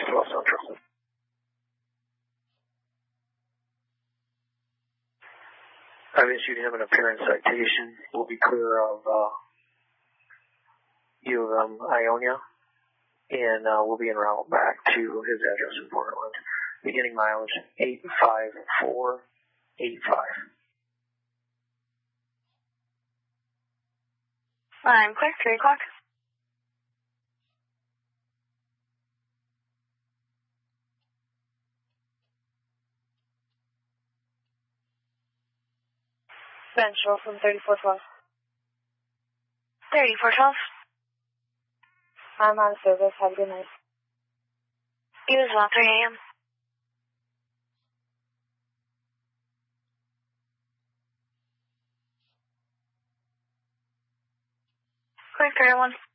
Roswell Central. I've issued him an appearance citation. We'll be clear of U of M, Ionia, and we'll be en route back to his address in Portland. Beginning mileage 85485. I'm clear, 3 o'clock. Central from 3412. 3412. I'm on service. Have a good night. You as well, 3 a.m. Clear, 301.